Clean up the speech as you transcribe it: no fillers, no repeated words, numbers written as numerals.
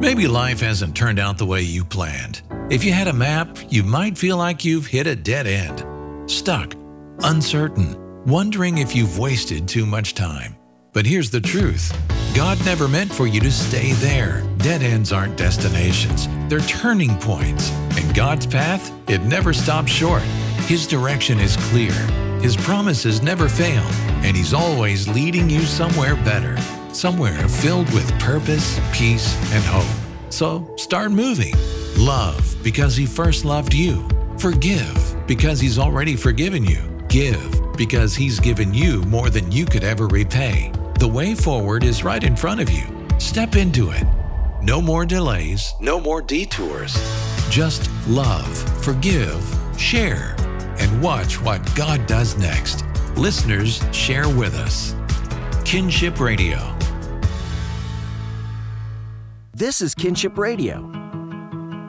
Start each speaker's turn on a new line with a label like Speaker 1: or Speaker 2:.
Speaker 1: Maybe life hasn't turned out the way you planned. If you had a map, you might feel like you've hit a dead end. Stuck, uncertain, wondering if you've wasted too much time. But here's the truth. God never meant for you to stay there. Dead ends aren't destinations. They're turning points. And God's path, it never stops short. His direction is clear. His promises never fail. And He's always leading you somewhere better. Somewhere filled with purpose, peace, and hope. So start moving. Love because He first loved you. Forgive because He's already forgiven you. Give because He's given you more than you could ever repay. The way forward is right in front of you. Step into it. No more delays, no more detours. Just love, forgive, share, and watch what God does next. Listeners, share with us. Kinship Radio.
Speaker 2: This is Kinship Radio.